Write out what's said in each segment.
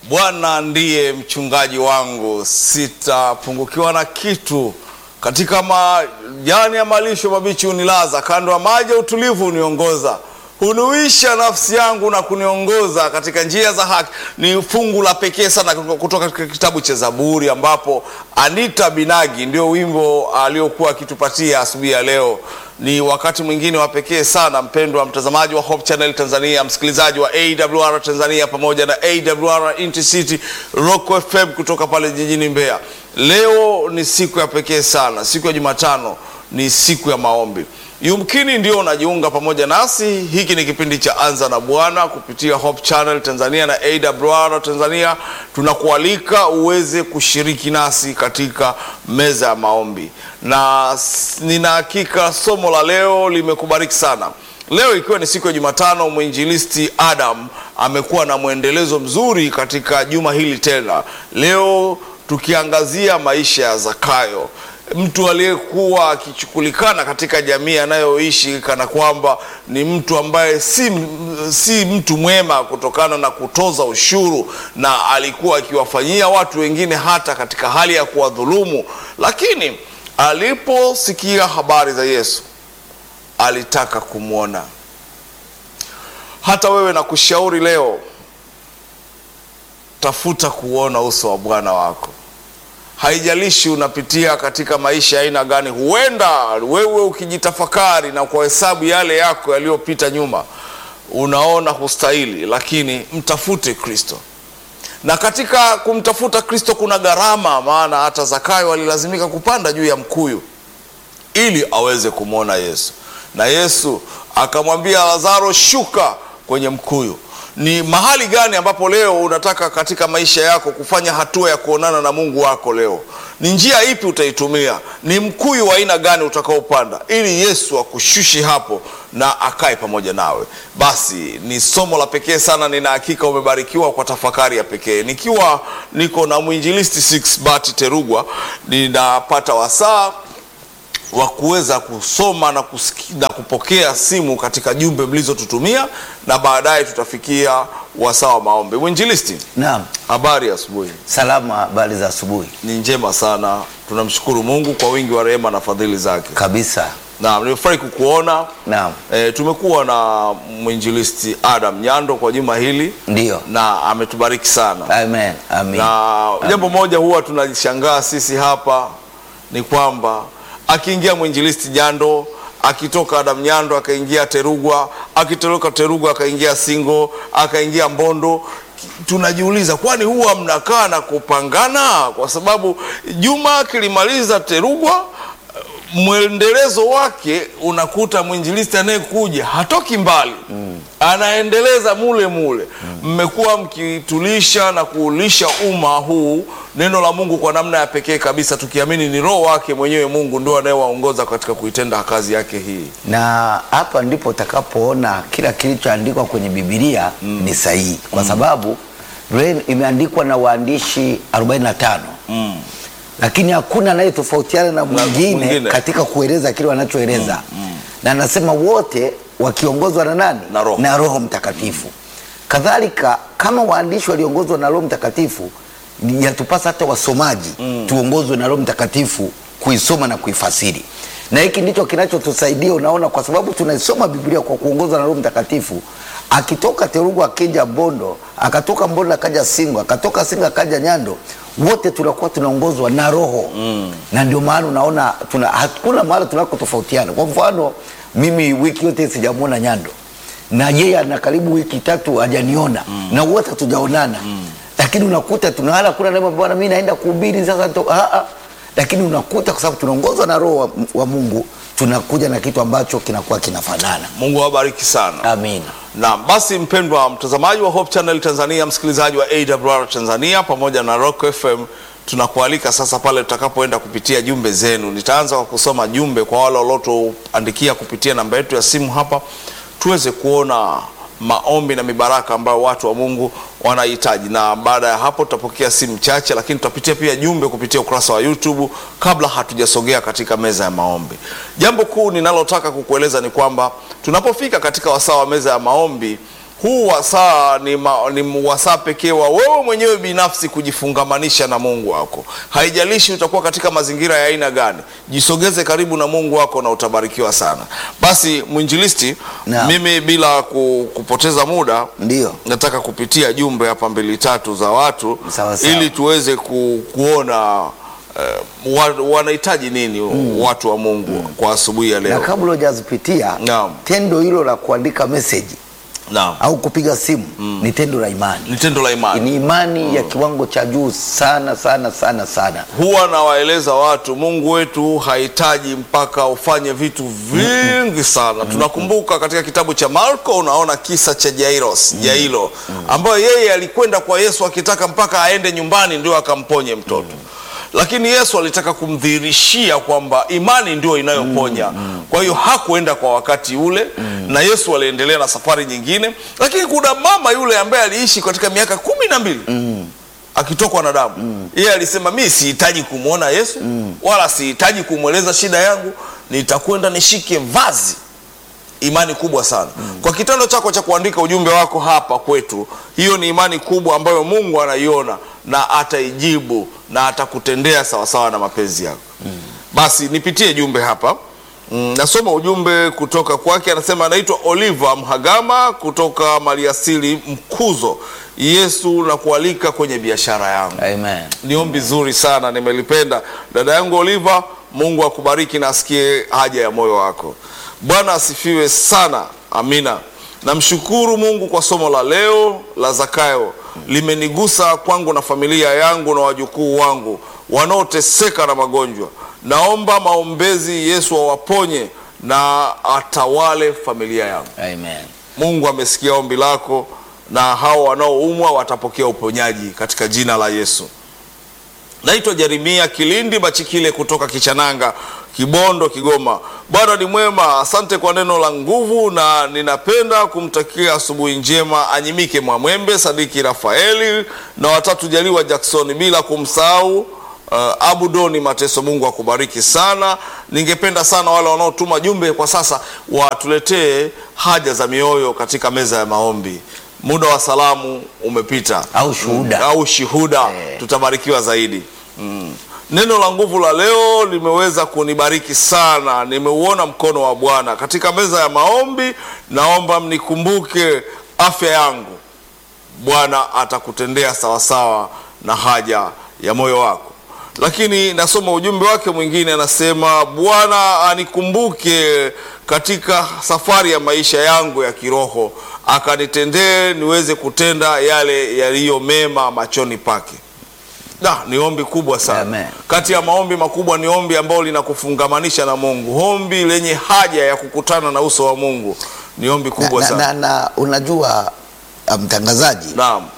Bwana ndiye mchungaji wangu, sitapungukiwa na kitu. Katika majani ya malisho mabichi unilaza, kando ya maji ya utulivu uniongoza. Hunuisha nafsi yangu na kuniongoza katika njia za haki. Ni fungu la pekee sana kutoka katika kitabu cha Zaburi, ambapo Anita Binagi ndio wimbo aliokuwa akitupatia asubuhi ya leo. Ni wakati mwingine wa pekee sana, mpendwa mtazamaji wa Hope Channel Tanzania, msikilizaji wa AWR Tanzania pamoja na AWR Intercity Rock FM kutoka pale jijini Mbeya. Leo ni siku ya pekee sana, siku ya Jumatano, ni siku ya maombi. Yumkini ndio unajiunga pamoja nasi. Hiki ni kipindi cha Anza na Bwana kupitia Hope Channel Tanzania na AWR Tanzania. Tunakualika uweze kushiriki nasi katika meza ya maombi, na nina hakika somo la leo limekubariki sana. Leo ikiwa ni siku ya Jumatano, mwinjilisti Adam amekuwa na mwendelezo mzuri katika juma hili tena. Leo tukiangazia maisha ya Zakayo, mtu aliyekuwa akichukulikana katika jamii anayoishi kana kwamba ni mtu ambaye si mtu mwema kutokana na kutoza ushuru, na alikuwa akiwafanyia watu wengine hata katika hali ya kuwadhulumu. Lakini aliposikia habari za Yesu alitaka kumwona. Hata wewe nakushauri leo, tafuta kuona uso wa Bwana wako. Haijalishi unapitia katika maisha aina gani. Huenda wewe ukijitafakari na kwa hesabu yale yako yaliyopita nyuma unaona hustahili, lakini mtafute Kristo. Na katika kumtafuta Kristo kuna gharama, maana hata Zakayo alilazimika kupanda juu ya mkuyu ili aweze kumwona Yesu. Na Yesu akamwambia Lazaro, shuka kwenye mkuyu. Ni mahali gani ambapo leo unataka katika maisha yako kufanya hatua ya kuonana na Mungu wako leo? Ni njia ipi utaitumia? Ni mkuyu wa aina gani utakaopanda ili Yesu akushushe hapo na akae pamoja nawe? Basi ni somo la pekee sana. Nina hakika umebarikiwa kwa tafakari ya pekee. Nikiwa niko na mwinjilisti Sixbert Terugwa, ninapata wasaa wa kuweza kusoma na kupokea simu katika jumbe mlizotutumia, na baadaye tutafikia wasaa wa maombi. Mwinjilisti, naam, habari ya asubuhi? Salama, habari za asubuhi? Ni njema sana, tunamshukuru Mungu kwa wingi wa rehema na fadhili zake. Kabisa. Naam, nimefurahi kukuona. Naam. Tumekuwa na mwinjilisti Adam Nyando kwa juma hili. Ndio. Na ametubariki sana. Amen. Amen. Na jambo moja huwa tunalishangaa sisi hapa ni kwamba akiingia mwinjilisti Nyando, akitoka Adam Nyando akaingia Terugwa, akitoroka Terugwa akaingia Singo, akaingia Mbondo, tunajiuliza kwani huwa mnakaa na kupangana? Kwa sababu juma kilimaliza Terugwa, mwendelezo wake unakuta mwinjilisti anayekuja hatoki mbali, anaendeleza mule mule. Mmekuwa mkitulisha na kuulisha umma huu neno la Mungu kwa namna ya pekee kabisa, tukiamini ni Roho wake mwenyewe Mungu ndio anayewaongoza katika kuitenda kazi yake hii. Na hapa ndipo utakapoona kila kilichoandikwa kwenye Biblia ni sahihi, kwa sababu imeandikwa na waandishi 45. Lakini hakuna anayetofautiana na mwingine katika kueleza kile wanachoeleza. Na anasema wote wakiongozwa na nani? Na Roho Mtakatifu. Kadhalika kama waandishi waliongozwa na Roho Mtakatifu, yatupasa hata wasomaji tuongozwe na Roho Mtakatifu kuisoma na kuifasiri. Na hiki ndicho kinachotusaidia, unaona, kwa sababu tunaisoma Biblia kwa kuongozwa na Roho Mtakatifu. Akitoka Terugwa akaja Mbondo, akatoka Mbondo akaja Singo, akatoka Singo akaja Nyando, wote tunakuwa tunaongozwa na Roho. Na ndio maana unaona hakuna mahali tunakotofautiana. Kwa mfano, mimi wiki yote sijamuona Nyando, na yeye ana karibu wiki 3 hajaniona, na wote hatujaonana. Lakini unakuta tunahala kuna neno, bwana mimi naenda kuhubiri sasa lakini unakuta kwa sababu tunaongozwa na Roho wa Mungu, tunakuja na kitu ambacho kinakuwa kinafanana. Mungu awabariki sana. Amina. Naam, basi mpendwa mtazamaji wa Hope Channel Tanzania, msikilizaji wa AWR Tanzania pamoja na Rock FM, tunakualika sasa pale tutakapoenda kupitia jumbe zenu. Nitaanza kwa kusoma jumbe kwa wale waliotuandikia kupitia namba yetu ya simu hapa, tuweze kuona maombi na mibaraka ambayo watu wa Mungu wanahitaji, na baada ya hapo tutapokea simu chache, lakini tutapitia pia jumbe kupitia ukurasa wa YouTube kabla hatujasogea katika meza ya maombi. Jambo kuu ninalotaka kukueleza ni kwamba tunapofika katika wasaa wa meza ya maombi, huu wasaa ni wasaa pekee wa wewe mwenyewe binafsi kujifungamanisha na Mungu wako. Haijalishi utakuwa katika mazingira ya aina gani, jisogeze karibu na Mungu wako na utabarikiwa sana. Basi mwinjilisti, mimi bila kupoteza muda, ndio nataka kupitia jumbe hapa 2-3 za watu sawa sawa, ili tuweze kuona wanahitaji nini watu wa Mungu kwa asubuhi ya leo. Na kabla hujazipitia, tendo hilo la kuandika message au kupiga simu ni tendo la imani. Ni tendo la imani. Ni imani ya kiwango cha juu sana sana sana sana. Huwa nawaeleza watu, Mungu wetu hahitaji mpaka ufanye vitu vingi sana. Tunakumbuka katika kitabu cha Marko, unaona kisa cha Jairo ambaye yeye alikwenda kwa Yesu akitaka mpaka aende nyumbani ndio akamponye mtoto. Lakini Yesu alitaka kumdhihirishia kwamba imani ndio inayoponya. Kwa hiyo hakuenda kwa wakati ule, na Yesu aliendelea na safari nyingine. Lakini kuna mama yule ambaye aliishi katika miaka 12 akitokwa na damu. Yeye alisema, mimi sihitaji kumuona Yesu wala sihitaji kumweleza shida yangu, nitakwenda nishike vazi. Imani kubwa sana. Kwa kitendo chako cha kuandika ujumbe wako hapa kwetu, hiyo ni imani kubwa ambayo Mungu anaiona na ataijibu na atakutendea sawasawa na mapenzi yako. Basi nipitie jumbe hapa. Nasoma ujumbe kutoka kwake. Anasema anaitwa Oliver Mhagama kutoka Maliasili Mkuzo. Yesu na kualika kwenye biashara yangu. Amen. Ni ombi zuri sana, nimelipenda. Dada yangu Oliver, Mungu akubariki na asikie haja ya moyo wako. Bwana asifiwe sana. Amina. Namshukuru Mungu kwa somo la leo la Zakayo. Limenigusa kwangu na familia yangu na wajukuu wangu wanaoteseka na magonjwa. Naomba maombezi, Yesu awaponye na atawale familia yangu. Amen. Mungu amesikia ombi lako, na hao wanaoumwa watapokea uponyaji katika jina la Yesu. Naitwa Jeremia Kilindi Bachikile kutoka Kichananga, Kibondo, Kigoma. Bwana ni mwema, asante kwa neno la nguvu, na ninapenda kumtakia asubuhi njema Anyimike Mwamwembe, Sadiki Rafaeli na watatu Jaliwa Jackson, bila kumsahau Abudoni Mateso. Mungu akubariki sana. Ningependa sana wale wanaotuma jumbe kwa sasa watuletee haja za mioyo katika meza ya maombi. Muda wa salamu umepita, au shuhuda tutabarikiwa zaidi. Neno la nguvu la leo limeweza kunibariki sana. Nimeuona mkono wa Bwana katika meza ya maombi. Naomba mnikumbuke afya yangu. Bwana atakutendea sawasawa na haja ya moyo wako. Lakini nasoma ujumbe wake mwingine, anasema Bwana anikumbuke katika safari ya maisha yangu ya kiroho, akanitendee niweze kutenda yale yaliyo mema machoni pake. Ni ombi kubwa sana. Amen. Kati ya maombi makubwa ni ombi ambalo linakufungamanisha na Mungu. Ombi lenye haja ya kukutana na uso wa Mungu ni ombi kubwa sana. Na unajua mtangazaji,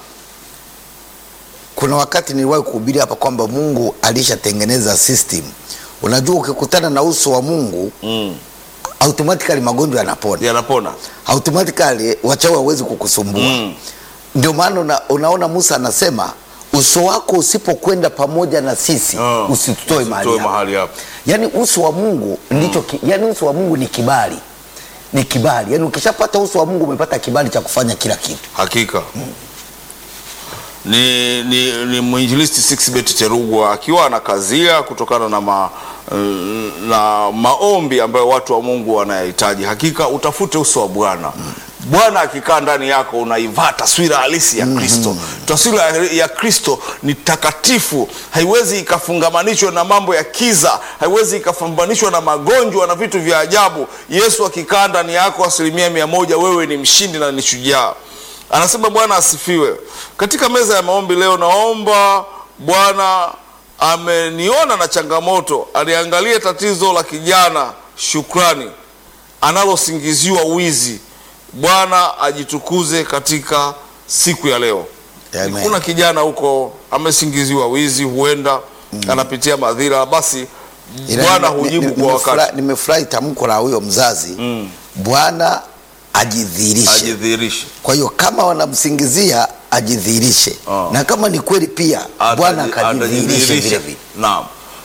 kuna wakati niliwahi kuhubiri hapa kwamba Mungu alishatengeneza system. Unajua ukikutana na uso wa Mungu automatically magonjwa yanapona. Automatically wachawi hawezi kukusumbua. Ndio maana unaona Musa anasema, uso wako usipokwenda pamoja na sisi usitutoe mahali hapa. Yaani uso wa Mungu ndicho yani uso wa Mungu ni kibali. Ni kibali. Yaani ukishapata uso wa Mungu umepata kibali cha kufanya kila kitu. Hakika. Ni mwinjilisti Sixbet Terugwa akiwa anakazia kutokana na maombi ambayo watu wa Mungu wanayahitaji. Hakika utafute uso wa Bwana. Bwana akikaa ndani yako unaivaa taswira halisi ya Kristo. Taswira ya Kristo ni takatifu, haiwezi ikafungamanishwa na mambo ya kiza, haiwezi ikafungamanishwa na magonjwa na vitu vya ajabu. Yesu akikaa ndani yako 100%, wewe ni mshindi na ni shujaa. Anasema Bwana asifiwe. Katika meza ya maombi leo, naomba Bwana ameniona na changamoto, aliangalia tatizo la kijana Shukrani analosingiziwa wizi. Bwana ajitukuze katika siku ya leo. Amen. Kuna kijana huko amesingiziwa wizi, huenda anapitia madhira, basi Bwana hujibu kwa wakati. Nimefurahi tamko la huyo mzazi. Bwana ajidhihirishe. Kwa hiyo kama wanamsingizia ajidhihirishe. Na kama ni kweli pia Bwana akajidhihirishe vile vile. Naam.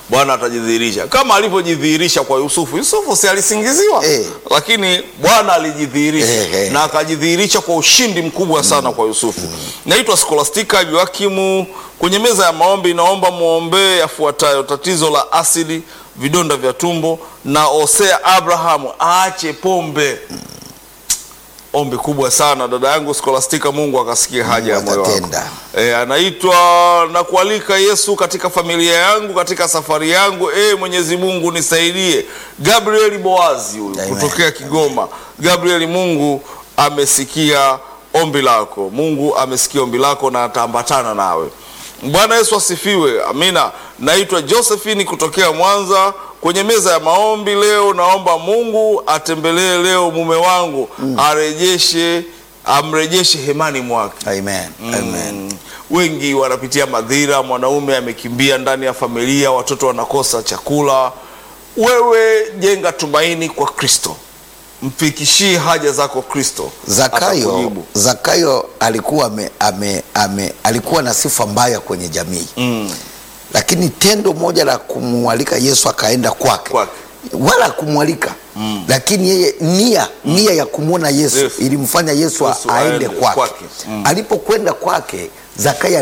Bwana atajidhihirisha kama alivyojidhihirisha kwa Yusufu. Yusufu si alisingiziwa, lakini Bwana alijidhihirisha na akajidhihirisha kwa ushindi mkubwa sana kwa Yusufu. Naitwa Scholastica Joakimu. Kwenye meza ya maombi naomba muombee yafuatayo: tatizo la asidi, vidonda vya tumbo, na Hosea Abrahamu aache pombe. Ombi kubwa sana dada yangu Scholastica, Mungu akasikia haja ya moyo wako. Anaitwa na kualika Yesu katika familia yangu, katika safari yangu. Mwenyezi Mungu nisaidie. Gabriel Boazi huyu kutokea Kigoma. Gabriel, Mungu amesikia ombi lako. Mungu amesikia ombi lako na ataambatana nawe. Bwana Yesu asifiwe. Amina. Naitwa Josephine kutokea Mwanza. Kwenye meza ya maombi leo naomba Mungu atembelee leo mume wangu, amrejeshe hemani mwake. Amen. Amen. Wengi wanapitia madhira, mwanaume amekimbia ndani ya familia, watoto wanakosa chakula. Wewe jenga tumaini kwa Kristo. Mfikishie haja zako Kristo. Zakayo alikuwa na sifa mbaya kwenye jamii. Lakini tendo moja la kumwalika Yesu akaenda kwake. Wala kumwalika, lakini yeye nia ya kumwona Yesu ilimfanya Yesu aende kwake. Alipokwenda kwake, Zakayo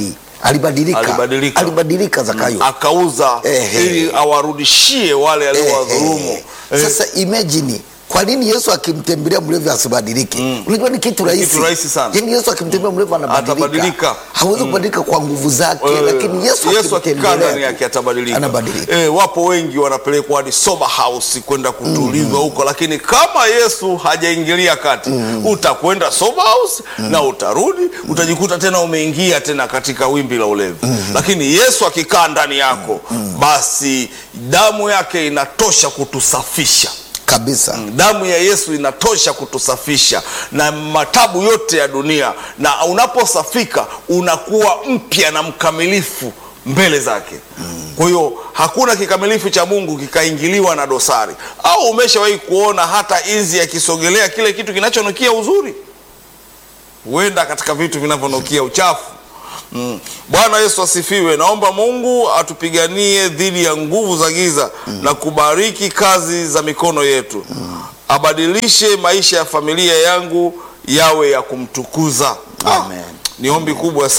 alibadilika Zakayo. Akauza ili awarudishie wale aliowadhulumu. Sasa imagine, kwa nini Yesu akimtembelea mlevi asibadilike? Unajua ni kitu rahisi sana. Yaani Yesu akimtembelea mlevi anabadilika. Hawezi kubadilika kwa nguvu zake, lakini Yesu akikaa ndani yake atabadilika. Wapo wengi wanapelekwa hadi sober house kwenda kutulizwa huko, lakini kama Yesu hajaingilia kati, utakwenda sober house na utarudi, utajikuta tena umeingia tena katika wimbi la ulevi. Lakini Yesu akikaa ndani yako, basi damu yake inatosha kutusafisha. Kabisa. Damu ya Yesu inatosha kutusafisha na matabu yote ya dunia, na unaposafika unakuwa mpya na mkamilifu mbele zake. Kwa hiyo hakuna kikamilifu cha Mungu kikaingiliwa na dosari. Au umeshawahi kuona hata inzi akisogelea kile kitu kinachonukia uzuri? Huenda katika vitu vinavyonukia uchafu. Bwana Yesu asifiwe. Naomba Mungu atupiganie dhidi ya nguvu za giza na kubariki kazi za mikono yetu. Abadilishe maisha ya familia yangu yawe ya kumtukuza. Amen. Ni ombi kubwa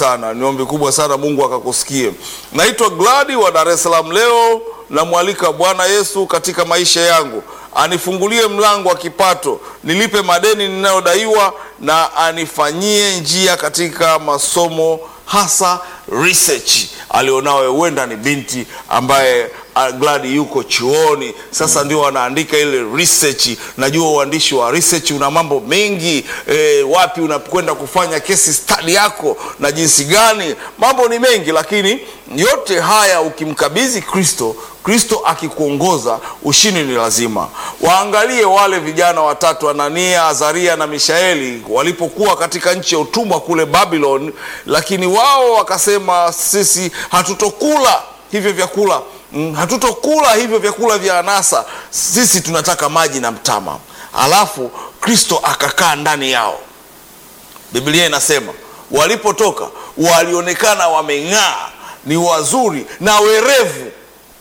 sana, Mungu akakusikie. Naitwa Gladi wa Dar es Salaam. Leo namwalika Bwana Yesu katika maisha yangu, anifungulie mlango wa kipato, nilipe madeni ninayodaiwa, na anifanyie njia katika masomo, hasa research alionao. Huenda ni binti ambaye Gladi yuko chuoni sasa, ndio anaandika ile research. Najua uandishi wa research una mambo mengi, wapi unakwenda kufanya case study yako na jinsi gani, mambo ni mengi, lakini yote haya ukimkabidhi Kristo akikuongoza, ushindi ni lazima. Waangalie wale vijana watatu, Anania, Azaria na Mishaeli, walipokuwa katika nchi ya utumwa kule Babylon, lakini wao wakasema, sisi hatutokula hivyo vyakula, hatutokula hivyo vyakula vya anasa, sisi tunataka maji na mtama. Alafu Kristo akakaa ndani yao. Biblia inasema walipotoka walionekana wameng'aa, ni wazuri na werevu.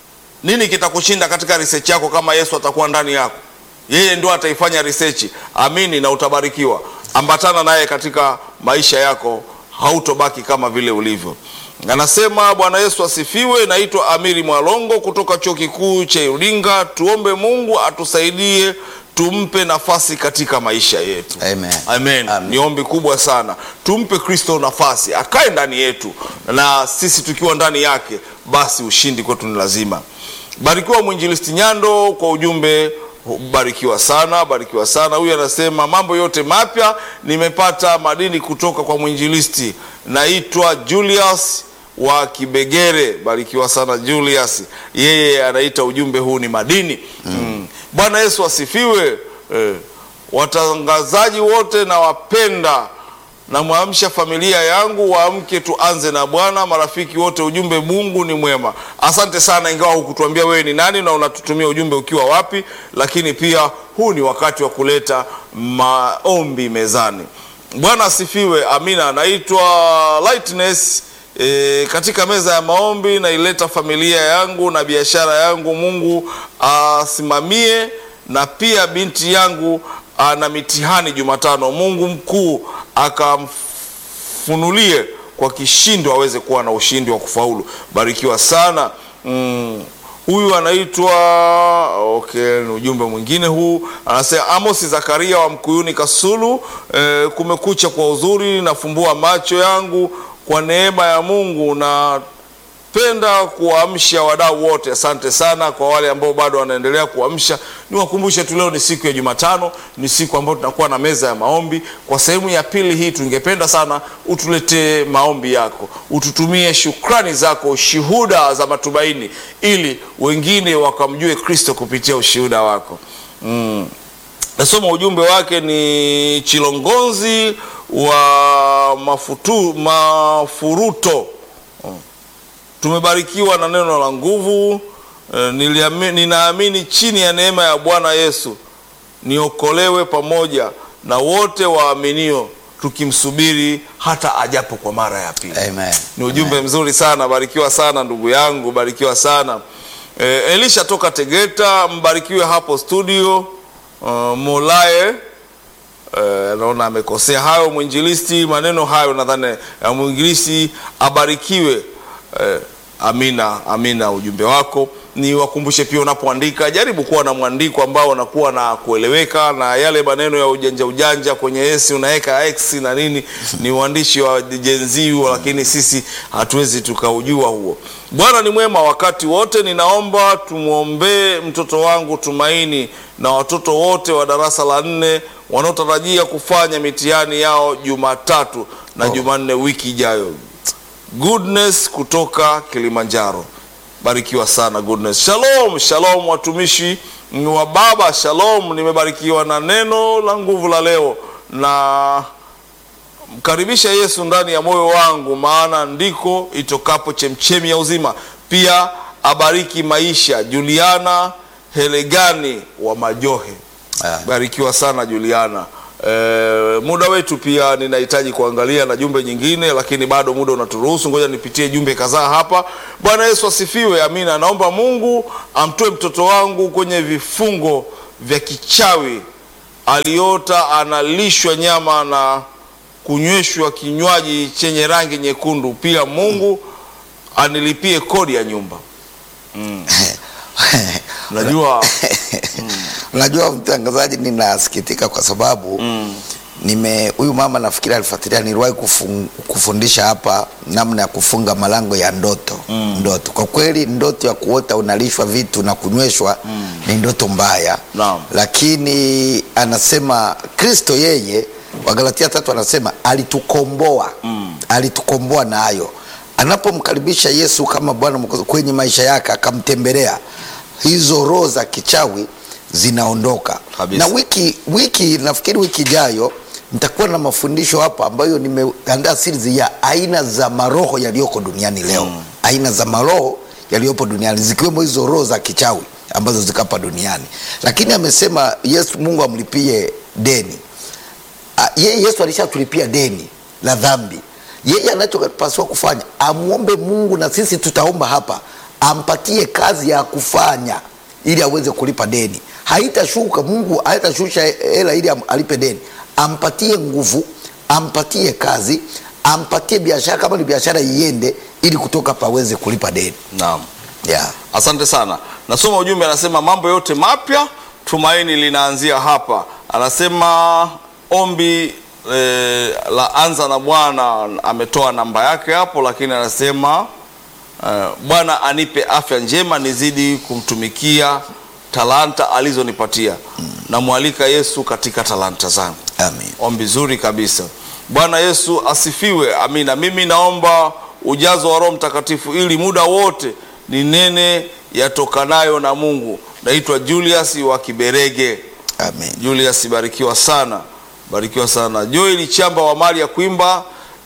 Nini kitakushinda katika research yako kama Yesu atakuwa ndani yako? Yeye ndio ataifanya research. Amini na utabarikiwa. Ambatana naye katika maisha yako, hautobaki kama vile ulivyo. Anasema Bwana Yesu asifiwe. Naitwa Amiri Mwalongo kutoka Chuo Kikuu cha Iringa. Tuombe Mungu atusaidie, tumpe nafasi katika maisha yetu. Amen. Amen. Ni ombi kubwa sana. Tumpe Kristo nafasi, akae ndani yetu, na sisi tukiwa ndani yake, basi ushindi kwetu ni lazima. Barikiwa Mwinjilisti Nyando kwa ujumbe. Barikiwa sana. Huyu anasema mambo yote mapya, nimepata madini kutoka kwa mwinjilisti. Naitwa Julius wa Kibegere. Barikiwa sana Julius. Yeye anaita ujumbe huu ni madini. Bwana Yesu asifiwe. Watangazaji wote na wapenda, na muamsha familia yangu waamke, tuanze na Bwana. Marafiki wote, ujumbe Mungu ni mwema. Asante sana, ingawa hukutuambia wewe ni nani na unatutumia ujumbe ukiwa wapi, lakini pia huu ni wakati wa kuleta maombi mezani. Bwana asifiwe. Amina. Naitwa Lightness katika meza ya maombi naileta familia yangu na biashara yangu, Mungu asimamie, na pia binti yangu ana mitihani Jumatano, Mungu mkuu akamfunulie kwa kishindo aweze kuwa na ushindi wa kufaulu. Barikiwa sana. Huyu anaitwa ni ujumbe mwingine huu, anasema Amos Zakaria wa Mkuyuni Kasulu, kumekucha kwa uzuri, nafumbua macho yangu kwa neema ya Mungu, na penda kuamsha wadau wote. Asante sana kwa wale ambao bado wanaendelea kuamsha. Niwakumbushe tu leo ni siku ya Jumatano, ni siku ambayo tunakuwa na meza ya maombi. Kwa sehemu ya pili hii tungependa sana utuletee maombi yako, ututumie shukrani zako, shuhuda za matumaini, ili wengine wakamjue Kristo kupitia ushuhuda wako. Nasoma ujumbe wake, ni Chilongonzi wa Mafuruto. Tumebarikiwa na neno la nguvu. Ninaamini chini ya neema ya Bwana Yesu niokolewe pamoja na wote waaminio, tukimsubiri hata ajapo kwa mara ya pili. Amen. Ni ujumbe mzuri sana. Barikiwa sana ndugu yangu, barikiwa sana. Elisha toka Tegeta, mbarikiwe hapo studio. Molae naona amekosea hayo mwinjilisti, maneno hayo nadhani ya mwinjilisti, abarikiwe. Amina ujumbe wako. Ni wakumbushe pia unapoandika, jaribu kuwa na mwandiko ambao unakuwa na kueleweka, na yale maneno ya ujanja kwenye S unaweka X na nini ni uandishi wa Gen Z, lakini sisi hatuwezi tukaujua huo. Bwana ni mwema wakati wote. Ninaomba tumuombee mtoto wangu Tumaini na watoto wote wa darasa la 4 wanaotarajia kufanya mitihani yao Jumatatu na Jumanne wiki ijayo. Goodness kutoka Kilimanjaro. Barikiwa sana Goodness. Shalom watumishi wa Baba. Shalom, nimebarikiwa na neno la nguvu la leo, na mkaribisha Yesu ndani ya moyo wangu, maana ndiko itokapo chemchemi ya uzima. Pia abariki maisha Juliana Helegani wa Majohe. Barikiwa sana Juliana. Muda wetu pia ninahitaji kuangalia na jumbe nyingine, lakini bado muda unaturuhusu. Ngoja nipitie jumbe kadhaa hapa. Bwana Yesu asifiwe. Amina. Naomba Mungu amtoe mtoto wangu kwenye vifungo vya kichawi. Aliota analishwa nyama na kunyweshwa kinywaji chenye rangi nyekundu. Pia Mungu anilipie kodi ya nyumba. Unajua mtangazaji, ninasikitika kwa sababu huyu mama nafikiri alifuatilia, niliwahi kufundisha hapa namna ya kufunga malango ya ndoto. Ndoto kwa kweli, ndoto ya kuota unalishwa vitu na kunyweshwa ni ndoto mbaya. Lakini anasema Kristo yeye, Wagalatia 3 anasema alitukomboa. Alitukomboa nayo. Anapomkaribisha Yesu kama Bwana kwenye maisha yake, akamtembelea, hizo roho za kichawi zinaondoka. Na wiki nafikiri wiki ijayo nitakuwa na mafundisho hapa ambayo nimeandaa series ya aina za maroho yaliyoko duniani leo. Aina za maroho yaliyopo duniani, zikiwemo hizo roho za kichawi ambazo zikapa duniani. Lakini amesema Yesu, Mungu amlipie deni. Yesu alishatulipia deni la dhambi. Yeye anachopaswa kufanya, amuombe Mungu, na sisi tutaomba hapa, ampatie kazi ya kufanya ili aweze kulipa deni. Haitashuka, Mungu haitashusha hela ili alipe deni. Ampatie nguvu, ampatie kazi, ampatie biashara, kama ni biashara iende, ili kutoka hapa aweze kulipa deni. Naam. Asante sana. Nasoma ujumbe, anasema mambo yote mapya tumaini linaanzia hapa. Anasema ombi la anza na Bwana, ametoa namba yake hapo, lakini anasema Bwana anipe afya njema nizidi kumtumikia talanta alizonipatia. Namwalika Yesu katika talanta zangu. Amen. Ombi zuri kabisa. Bwana Yesu asifiwe. Amina. Mimi naomba ujazo wa Roho Mtakatifu ili muda wote ni nene yatokanayo na Mungu. Naitwa Julius wa Kiberege. Amen. Julius, barikiwa sana. Barikiwa sana. Joel Chamba wa Mali ya Kuimba.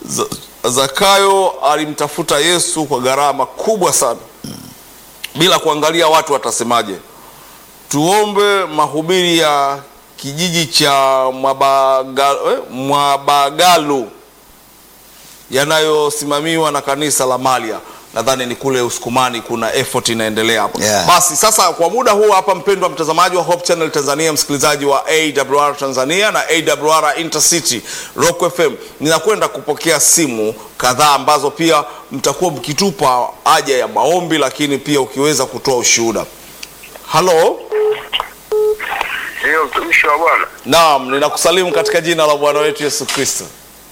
Zakayo alimtafuta Yesu kwa gharama kubwa sana, bila kuangalia watu watasemaje. Tuombe mahubiri ya kijiji cha Mwabagalu yanayosimamiwa na kanisa la Malia. Nadhani ni kule Usukumani, kuna effort inaendelea hapo. Yeah. Basi sasa kwa muda huu hapa, mpendwa mtazamaji wa Hope Channel Tanzania, msikilizaji wa AWR Tanzania na AWR Intercity Rock FM, ninakwenda kupokea simu kadhaa ambazo pia mtakuwa mkitupa haja ya maombi, lakini pia ukiweza kutoa ushuhuda. Halo? Ndio, mtumishi wa Bwana. Naam, ninakusalimu katika jina la Bwana wetu Yesu Kristo.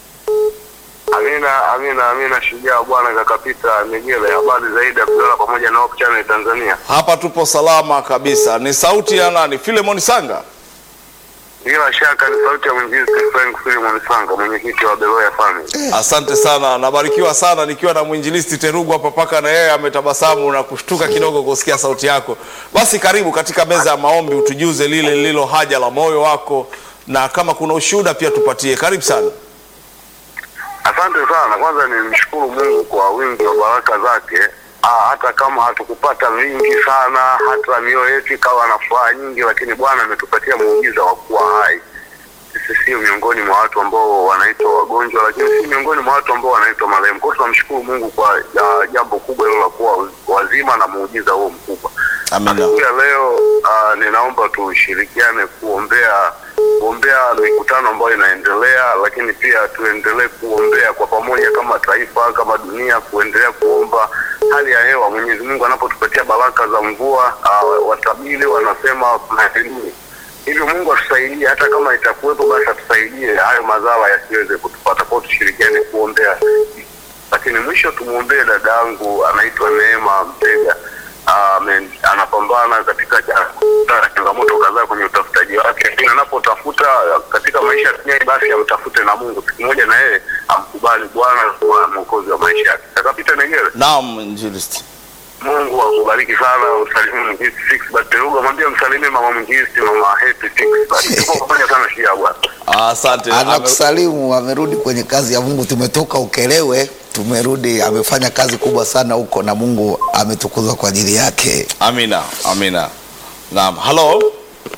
Amina. Shujaa wa Bwana kakapita Negele. Habari zaidi Abdalla pamoja na Hope Channel Tanzania. Hapa tupo salama kabisa. Ni sauti ya nani? Philemon Sanga? Bila shaka ni sauti ya mwinjilisti Frank Philemon Sanga, mwenyekiti wa Beloya Family. Asante sana, nabarikiwa sana nikiwa na mwinjilisti Terugu hapa, paka na yeye ametabasamu na kushtuka kidogo kusikia sauti yako. Basi karibu katika meza ya maombi, utujuze lile lililo haja la moyo wako, na kama kuna ushuhuda pia tupatie. Karibu sana. Asante sana. Kwanza nimshukuru Mungu kwa wingi wa baraka zake. Hata kama hatukupata vingi sana, hata mioyo yetu ikawa na furaha nyingi, lakini Bwana ametupatia muujiza wa kuwa hai. Sisi sio miongoni mwa watu ambao wanaitwa wagonjwa, lakini si miongoni mwa watu ambao wanaitwa marehemu. Kwa hiyo tunamshukuru Mungu kwa jambo kubwa hilo la kuwa wazima na muujiza huo mkubwa. Amina. Leo ninaomba tushirikiane kuombea mikutano ambayo inaendelea, lakini pia tuendelee kuombea kwa pamoja kama taifa, kama dunia, kuendelea kuomba hali ya hewa. Mwenyezi Mungu anapotupatia baraka za mvua, watabiri wanasema kunaheri. Hivyo Mungu atusaidie, hata kama itakuwepo basi atusaidie hayo madhara yasiweze kutupata. Kwa tushirikiane kuombea. Lakini mwisho tumuombee dadangu anaitwa Neema Mtega. Anapambana katika changamoto kadhaa kwenye utafutaji wake, lakini anapotafuta katika maisha ya basi amtafute na Mungu, siku moja na yeye amkubali Bwana kuwa mwokozi wa maisha yake. Takapita Negele. Naam, injilisti. Mungu akubariki sana. Msalimu mwinjilisti Six Terugu, mwambie msalimie mama mwinjilisti, mama Happy Six. Tuko pamoja sana shia Bwana. Asante. Anakusalimu, amerudi kwenye kazi ya Mungu. Tumetoka Ukelewe, tumerudi, amefanya kazi kubwa sana huko na Mungu ametukuzwa kwa ajili yake. Amina. Naam. Halo?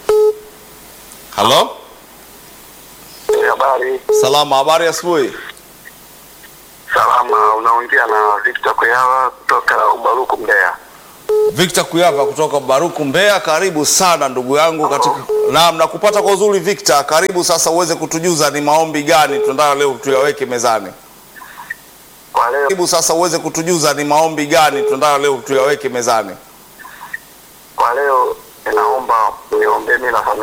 Habari. Salama, habari asubuhi. Salama, unaongea na Victor Kuyava kutoka Baruku Mbeya. Victor Kuyava kutoka Baruku Mbeya, karibu sana ndugu yangu katika. Naam, nakupata kwa uzuri Victor. Karibu sasa uweze kutujuza ni maombi gani tunataka leo tuyaweke mezani. Karibu sasa uweze kutujuza ni maombi gani tunataka leo tuyaweke mezani. Kwa leo ninaomba niombee mimi na familia